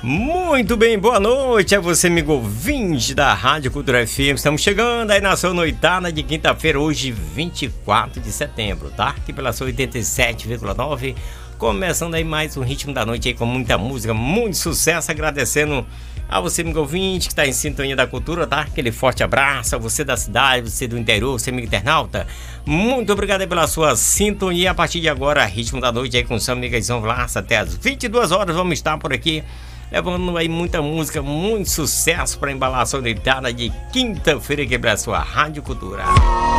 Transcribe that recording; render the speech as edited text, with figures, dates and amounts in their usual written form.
Muito bem, boa noite a você, amigo ouvinte da Rádio Cultura FM. Estamos chegando aí na sua noitada de quinta-feira, hoje 24 de setembro, tá? Aqui pela sua 87,9, começando aí mais um Ritmo da Noite aí com muita música, muito sucesso, agradecendo a você, amigo ouvinte, que está em sintonia da cultura, tá? Aquele forte abraço a você da cidade, você do interior, você amigo internauta. Muito obrigado aí pela sua sintonia. A partir de agora, Ritmo da Noite aí com o seu amigo João Vlassa, até as 22 horas vamos estar por aqui, levando aí muita música, muito sucesso para embalar a sua noitada de quinta-feira aqui para a sua Rádio Cultura.